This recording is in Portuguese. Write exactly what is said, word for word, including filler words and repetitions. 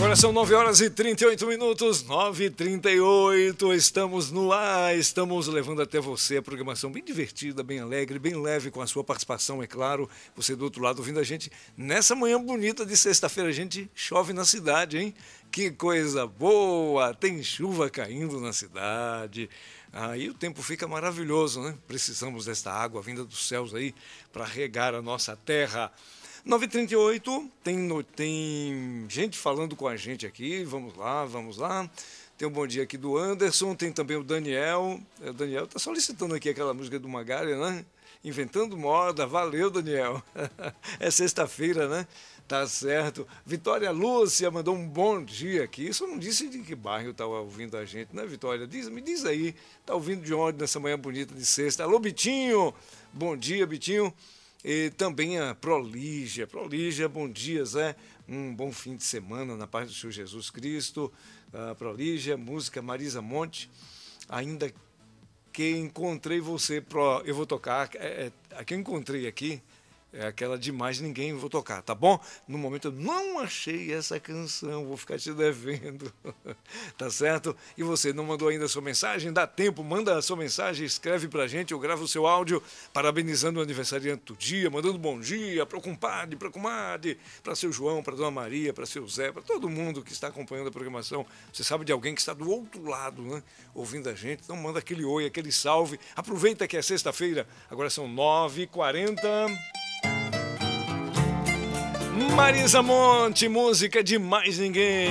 Agora são nove horas e trinta e oito minutos, nove e trinta e oito, estamos no ar, estamos levando até você a programação bem divertida, bem alegre, bem leve, com a sua participação, é claro, você do outro lado ouvindo a gente. Nessa manhã bonita de sexta-feira, a gente chove na cidade, hein? Que coisa boa, tem chuva caindo na cidade, aí o tempo fica maravilhoso, né? Precisamos desta água vinda dos céus aí para regar a nossa terra. nove e trinta e oito, tem, tem gente falando com a gente aqui, vamos lá, vamos lá. Tem um bom dia aqui do Anderson, tem também o Daniel. O Daniel está solicitando aqui aquela música do Magali, né? Inventando moda, valeu, Daniel. É sexta-feira, né? Tá certo. Vitória Lúcia mandou um bom dia aqui. Isso não disse de que bairro tá ouvindo a gente, né, Vitória? Diz, me diz aí, tá ouvindo de onde nessa manhã bonita de sexta? Alô, Bitinho! Bom dia, Bitinho. E também a Prolígia. Prolígia, bom dia, Zé. Um bom fim de semana na paz do Senhor Jesus Cristo. A Prolígia, música Marisa Monte. Ainda que encontrei você, Pro, eu vou tocar. É, é, a que eu encontrei aqui é aquela de Mais Ninguém, vou tocar, tá bom? No momento eu não achei essa canção, vou ficar te devendo, tá certo? E você não mandou ainda a sua mensagem? Dá tempo, manda a sua mensagem, escreve pra gente, eu gravo o seu áudio, parabenizando o aniversariante do dia, mandando bom dia pro compadre, pra comadre, pra seu João, pra dona Maria, pra seu Zé, pra todo mundo que está acompanhando a programação. Você sabe de alguém que está do outro lado, né? Ouvindo a gente, então manda aquele oi, aquele salve. Aproveita que é sexta-feira, agora são nove e quarenta. Marisa Monte, música de Mais Ninguém.